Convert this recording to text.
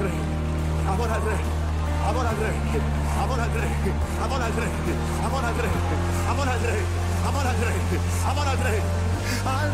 Rey, amor al Rey, amor al Rey, amor al Rey, amor al Rey, amor al Rey, amor al Rey, amor al Rey, amor al Rey, amor al Rey.